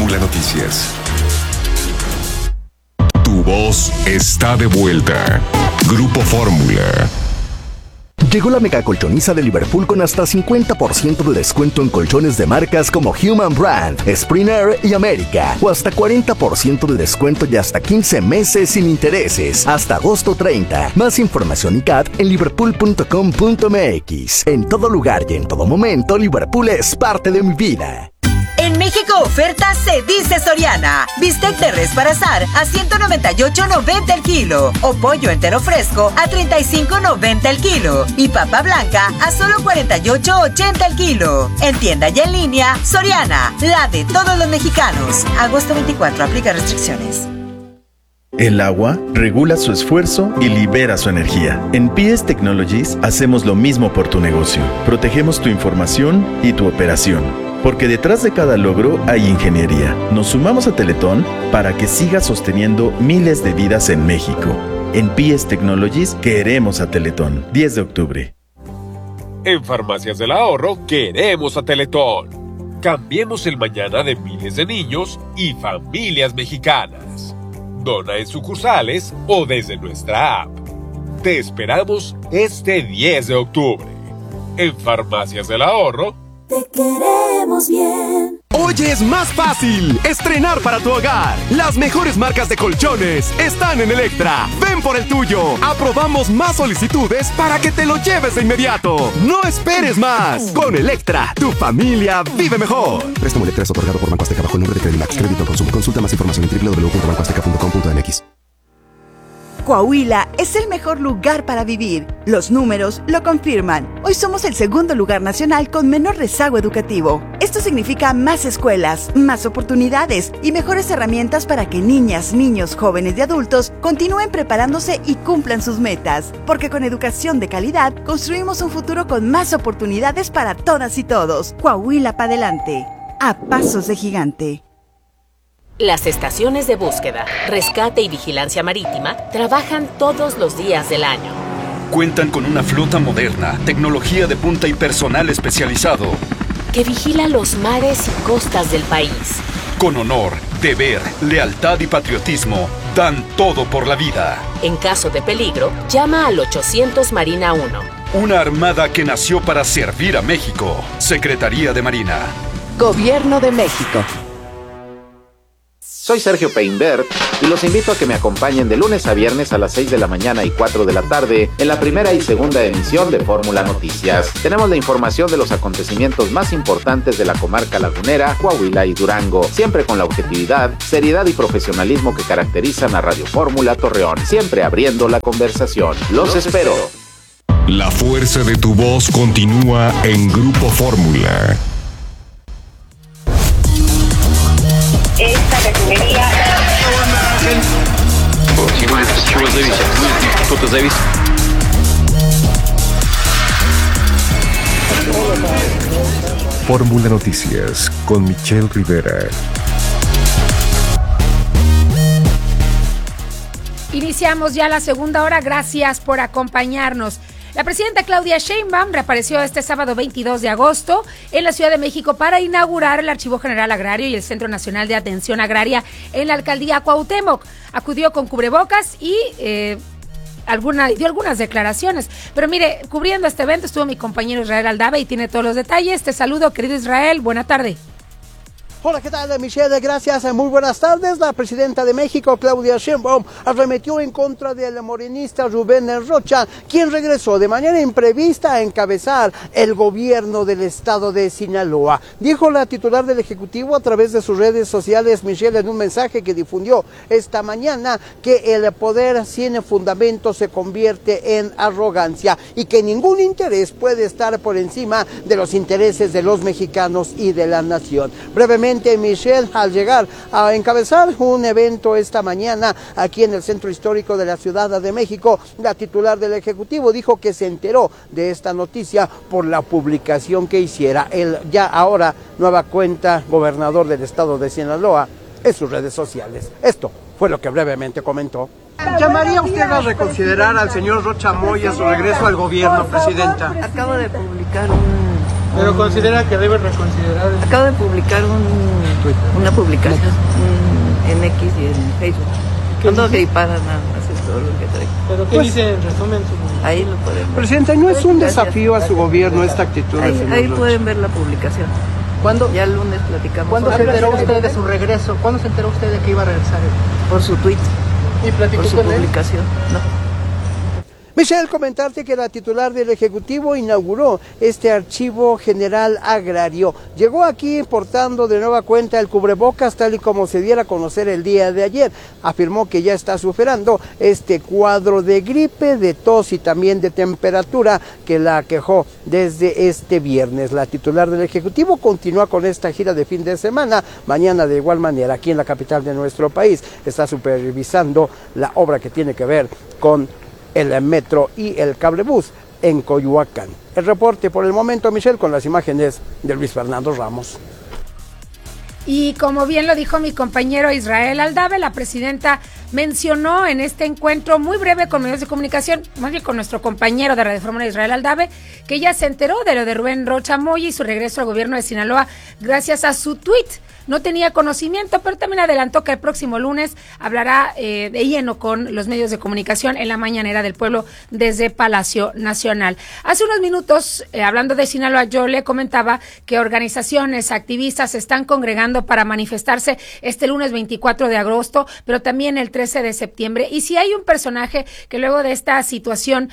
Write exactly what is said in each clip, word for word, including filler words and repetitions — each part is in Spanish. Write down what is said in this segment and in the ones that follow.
Fórmula Noticias. Tu voz está de vuelta. Grupo Fórmula. Llegó la mega colchoniza de Liverpool con hasta cincuenta por ciento de descuento en colchones de marcas como Human Brand, Springer y América, o hasta cuarenta por ciento de descuento y hasta quince meses sin intereses, hasta agosto treinta. Más información y C A T en liverpool punto com punto m x. En todo lugar y en todo momento, Liverpool es parte de mi vida. En México oferta se dice Soriana. Bistec de res para asar a ciento noventa y ocho noventa el kilo. O pollo entero fresco a treinta y cinco noventa el kilo. Y papa blanca a solo cuarenta y ocho ochenta el kilo. En tienda y en línea, Soriana, la de todos los mexicanos. Agosto veinticuatro, aplica restricciones. El agua regula su esfuerzo y libera su energía. En P S Technologies hacemos lo mismo por tu negocio. Protegemos tu información y tu operación. Porque detrás de cada logro hay ingeniería. Nos sumamos a Teletón para que siga sosteniendo miles de vidas en México. En P S Technologies queremos a Teletón. diez de octubre. En Farmacias del Ahorro queremos a Teletón. Cambiemos el mañana de miles de niños y familias mexicanas. Dona en sucursales o desde nuestra app. Te esperamos este diez de octubre. En Farmacias del Ahorro. Te queremos bien. Hoy es más fácil estrenar para tu hogar. Las mejores marcas de colchones están en Electra. Ven por el tuyo. Aprobamos más solicitudes para que te lo lleves de inmediato. No esperes más. Con Electra, tu familia vive mejor. Préstamo Electra es otorgado por Banco Azteca bajo el nombre de Credimax. Crédito al consumo. Consulta más información en doble u doble u doble u punto banco azteca punto com punto m x. Coahuila es el mejor lugar para vivir. Los números lo confirman. Hoy somos el segundo lugar nacional con menor rezago educativo. Esto significa más escuelas, más oportunidades y mejores herramientas para que niñas, niños, jóvenes y adultos continúen preparándose y cumplan sus metas. Porque con educación de calidad construimos un futuro con más oportunidades para todas y todos. Coahuila para adelante. A pasos de gigante. Las estaciones de búsqueda, rescate y vigilancia marítima trabajan todos los días del año. Cuentan con una flota moderna, tecnología de punta y personal especializado que vigila los mares y costas del país. Con honor, deber, lealtad y patriotismo, dan todo por la vida. En caso de peligro, llama al ochocientos Marina uno. Una armada que nació para servir a México. Secretaría de Marina. Gobierno de México. Soy Sergio Peinbert y los invito a que me acompañen de lunes a viernes a las seis de la mañana y cuatro de la tarde en la primera y segunda emisión de Fórmula Noticias. Tenemos la información de los acontecimientos más importantes de la comarca lagunera, Coahuila y Durango, siempre con la objetividad, seriedad y profesionalismo que caracterizan a Radio Fórmula Torreón, siempre abriendo la conversación. Los espero. La fuerza de tu voz continúa en Grupo Fórmula. Esta refinería. Fórmula Noticias con Michelle Rivera. Iniciamos ya la segunda hora. Gracias por acompañarnos. La presidenta Claudia Sheinbaum reapareció este sábado veintidós de agosto en la Ciudad de México para inaugurar el Archivo General Agrario y el Centro Nacional de Atención Agraria en la Alcaldía Cuauhtémoc. Acudió con cubrebocas y eh, alguna, dio algunas declaraciones. Pero mire, cubriendo este evento estuvo mi compañero Israel Aldave y tiene todos los detalles. Te saludo, querido Israel. Buena tarde. Hola, ¿qué tal, Michelle? Gracias, muy buenas tardes. La presidenta de México, Claudia Sheinbaum, arremetió en contra del morenista Rubén Rocha, quien regresó de manera imprevista a encabezar el gobierno del estado de Sinaloa. Dijo la titular del Ejecutivo a través de sus redes sociales, Michelle, en un mensaje que difundió esta mañana, que el poder sin fundamento se convierte en arrogancia y que ningún interés puede estar por encima de los intereses de los mexicanos y de la nación. Brevemente, Michelle, al llegar a encabezar un evento esta mañana aquí en el Centro Histórico de la Ciudad de México, la titular del Ejecutivo dijo que se enteró de esta noticia por la publicación que hiciera el ya ahora nueva cuenta gobernador del estado de Sinaloa en sus redes sociales. Esto fue lo que brevemente comentó. ¿Llamaría usted a reconsiderar al señor Rocha Moya su regreso al gobierno, presidenta? Acabo de publicar un ¿Pero considera que debe reconsiderar? El... Acabo de publicar un, una publicación un, en X y en Facebook. Cuando gripada nada más es todo lo que traigo. ¿Pero qué pues, dice en resumen? Su... Ahí lo pueden ver. Presidente, ¿no es un desafío a su gobierno esta actitud? Ahí, de ahí pueden ver la publicación. ¿Cuándo? Ya el lunes platicamos. ¿Cuándo se enteró usted de su regreso? ¿Cuándo se enteró usted de que iba a regresar? Por su tweet. ¿Y platicó Por su con publicación? Él? No. Michelle, comentarte que la titular del Ejecutivo inauguró este archivo general agrario. Llegó aquí portando de nueva cuenta el cubrebocas tal y como se diera a conocer el día de ayer. Afirmó que ya está superando este cuadro de gripe, de tos y también de temperatura que la aquejó desde este viernes. La titular del Ejecutivo continúa con esta gira de fin de semana. Mañana de igual manera aquí en la capital de nuestro país está supervisando la obra que tiene que ver con el metro y el cablebús en Coyoacán. El reporte por el momento, Michelle, con las imágenes de Luis Fernando Ramos. Y como bien lo dijo mi compañero Israel Aldave, la presidenta mencionó en este encuentro muy breve con medios de comunicación, más bien con nuestro compañero de Radio Fórmula, Israel Aldave, que ya se enteró de lo de Rubén Rocha Moya y su regreso al gobierno de Sinaloa gracias a su tuit. No tenía conocimiento, pero también adelantó que el próximo lunes hablará eh, de lleno con los medios de comunicación en la mañanera del pueblo desde Palacio Nacional. Hace unos minutos, eh, hablando de Sinaloa, yo le comentaba que organizaciones, activistas se están congregando para manifestarse este lunes veinticuatro de agosto, pero también el trece de septiembre. Y si hay un personaje que luego de esta situación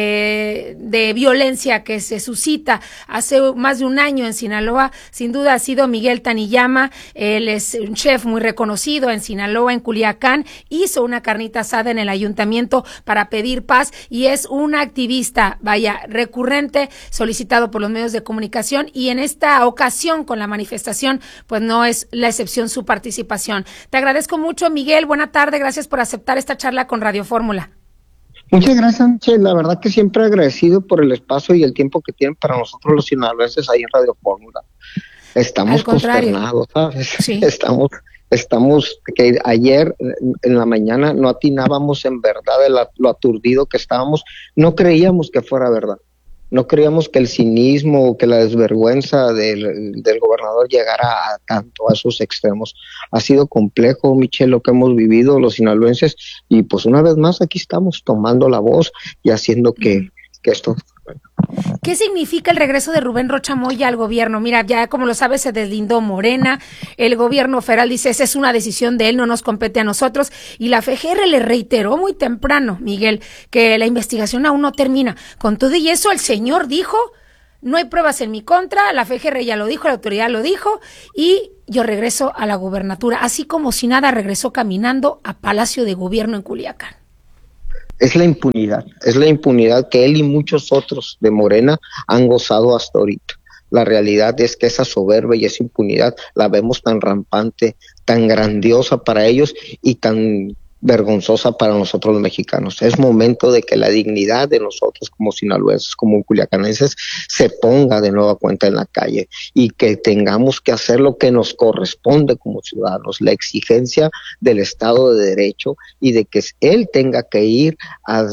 eh, de violencia que se suscita hace más de un año en Sinaloa, sin duda ha sido Miguel Taniyama. Él es un chef muy reconocido en Sinaloa, en Culiacán, hizo una carnita asada en el ayuntamiento para pedir paz y es un activista, vaya, recurrente, solicitado por los medios de comunicación, y en esta ocasión con la manifestación, pues no es la excepción su participación. Te agradezco mucho, Miguel, buena tarde, gracias por aceptar esta charla con Radio Fórmula. Muchas gracias, Michelle. La verdad que siempre agradecido por el espacio y el tiempo que tienen para nosotros los sinaloenses ahí en Radio Fórmula. Estamos consternados, ¿sabes? Sí. Estamos, estamos, que ayer en la mañana no atinábamos en verdad de la, lo aturdido que estábamos, no creíamos que fuera verdad, no creíamos que el cinismo, que la desvergüenza del, del gobernador llegara a tanto a esos extremos. Ha sido complejo, Michelle, lo que hemos vivido los sinaloenses, y pues una vez más aquí estamos tomando la voz y haciendo que, que esto... ¿Qué significa el regreso de Rubén Rocha Moya al gobierno? Mira, ya como lo sabes, se deslindó Morena, el gobierno federal dice, esa es una decisión de él, no nos compete a nosotros, y la F G R le reiteró muy temprano, Miguel, que la investigación aún no termina. Con todo y eso, el señor dijo, no hay pruebas en mi contra, la F G R ya lo dijo, la autoridad lo dijo, y yo regreso a la gubernatura, así como si nada regresó caminando a Palacio de Gobierno en Culiacán. Es la impunidad, es la impunidad que él y muchos otros de Morena han gozado hasta ahorita. La realidad es que esa soberbia y esa impunidad la vemos tan rampante, tan grandiosa para ellos y tan vergonzosa para nosotros los mexicanos. Es momento de que la dignidad de nosotros como sinaloenses, como culiacanenses, se ponga de nueva cuenta en la calle y que tengamos que hacer lo que nos corresponde como ciudadanos, la exigencia del Estado de Derecho y de que él tenga que ir a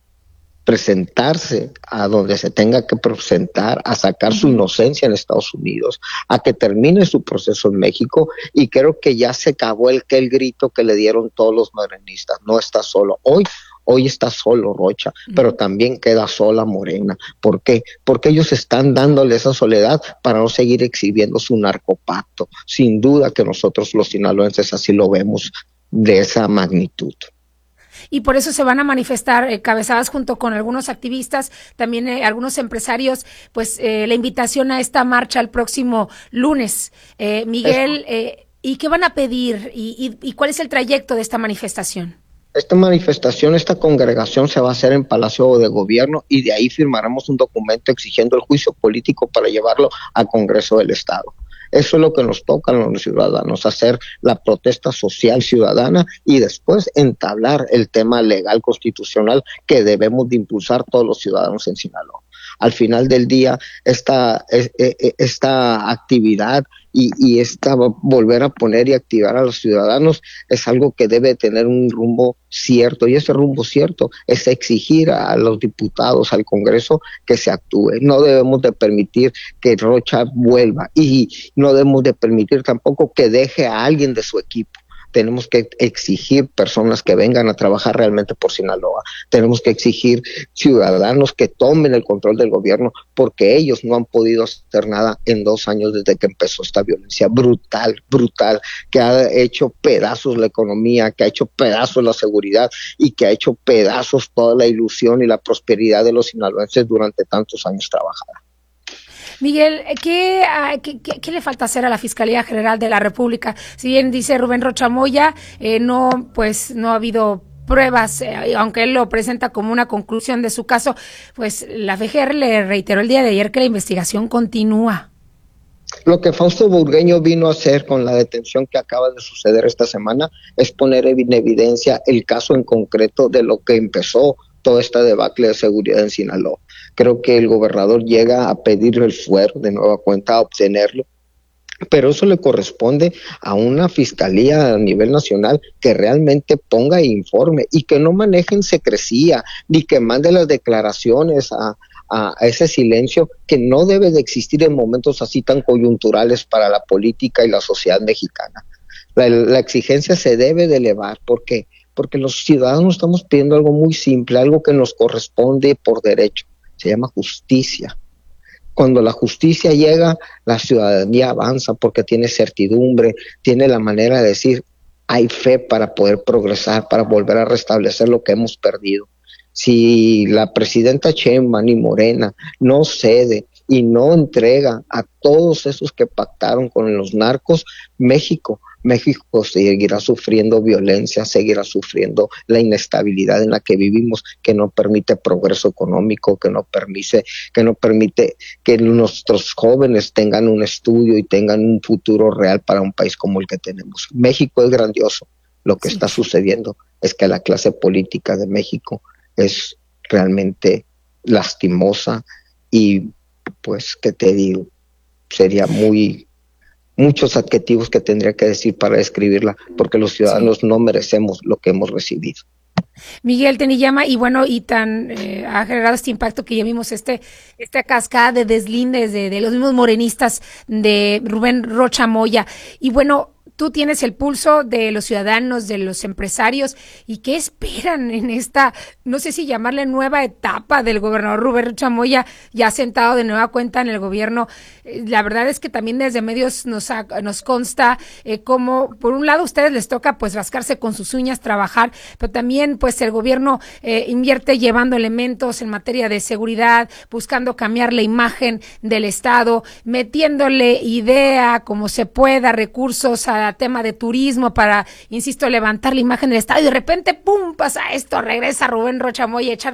presentarse a donde se tenga que presentar, a sacar su inocencia en Estados Unidos, a que termine su proceso en México, y creo que ya se acabó el que el grito que le dieron todos los morenistas, no está solo. Hoy Hoy está solo Rocha, pero también queda sola Morena. ¿Por qué? Porque ellos están dándole esa soledad para no seguir exhibiendo su narcopacto. Sin duda que nosotros los sinaloenses así lo vemos, de esa magnitud. Y por eso se van a manifestar eh, cabezadas junto con algunos activistas, también eh, algunos empresarios, pues eh, la invitación a esta marcha el próximo lunes. Eh, Miguel, eh, ¿y qué van a pedir? ¿Y, y, y cuál es el trayecto de esta manifestación? Esta manifestación, esta congregación se va a hacer en Palacio de Gobierno y de ahí firmaremos un documento exigiendo el juicio político para llevarlo al Congreso del Estado. Eso es lo que nos toca a los ciudadanos, hacer la protesta social ciudadana y después entablar el tema legal constitucional que debemos de impulsar todos los ciudadanos en Sinaloa. Al final del día, esta, esta actividad y, y esta volver a poner y activar a los ciudadanos es algo que debe tener un rumbo cierto, y ese rumbo cierto es exigir a los diputados, al Congreso, que se actúe. No debemos de permitir que Rocha vuelva, y no debemos de permitir tampoco que deje a alguien de su equipo. Tenemos que exigir personas que vengan a trabajar realmente por Sinaloa. Tenemos que exigir ciudadanos que tomen el control del gobierno, porque ellos no han podido hacer nada en dos años desde que empezó esta violencia brutal, brutal, que ha hecho pedazos la economía, que ha hecho pedazos la seguridad y que ha hecho pedazos toda la ilusión y la prosperidad de los sinaloenses durante tantos años trabajada. Miguel, ¿qué, qué, qué, ¿qué le falta hacer a la Fiscalía General de la República? Si bien dice Rubén Rocha Moya, eh, no, pues no ha habido pruebas, eh, aunque él lo presenta como una conclusión de su caso, pues la F G R le reiteró el día de ayer que la investigación continúa. Lo que Fausto Burgueño vino a hacer con la detención que acaba de suceder esta semana es poner en evidencia el caso en concreto de lo que empezó toda esta debacle de seguridad en Sinaloa. Creo que el gobernador llega a pedir el fuero de nueva cuenta, a obtenerlo, pero eso le corresponde a una fiscalía a nivel nacional que realmente ponga e informe y que no manejen secrecía ni que mande las declaraciones a, a, a ese silencio que no debe de existir en momentos así tan coyunturales para la política y la sociedad mexicana. La, la exigencia se debe de elevar. ¿Por qué? Porque los ciudadanos estamos pidiendo algo muy simple, algo que nos corresponde por derecho. Se llama justicia. Cuando la justicia llega, la ciudadanía avanza porque tiene certidumbre, tiene la manera de decir, hay fe para poder progresar, para volver a restablecer lo que hemos perdido. Si la presidenta Sheinbaum y Morena no cede y no entrega a todos esos que pactaron con los narcos, México, México seguirá sufriendo violencia, seguirá sufriendo la inestabilidad en la que vivimos, que no permite progreso económico, que no permite, que no permite que nuestros jóvenes tengan un estudio y tengan un futuro real para un país como el que tenemos. México es grandioso. Lo que sí está sucediendo es que la clase política de México es realmente lastimosa y, pues, ¿qué te digo? Sería muy... muchos adjetivos que tendría que decir para describirla, porque los ciudadanos sí. no merecemos lo que hemos recibido. Miguel Teniyama, y bueno, y tan eh, ha generado este impacto que ya vimos este esta cascada de deslindes de, de los mismos morenistas de Rubén Rocha Moya, y bueno, tú tienes el pulso de los ciudadanos, de los empresarios, y qué esperan en esta, no sé si llamarle nueva etapa del gobernador Rubén Rocha Moya, ya sentado de nueva cuenta en el gobierno. Eh, la verdad es que también desde medios nos, ha, nos consta eh, cómo, por un lado, a ustedes les toca pues rascarse con sus uñas, trabajar, pero también pues el gobierno eh, invierte llevando elementos en materia de seguridad, buscando cambiar la imagen del Estado, metiéndole idea como se pueda, recursos a tema de turismo para, insisto, levantar la imagen del Estado, y de repente, pum, pasa esto, regresa Rubén Rocha Moya a echar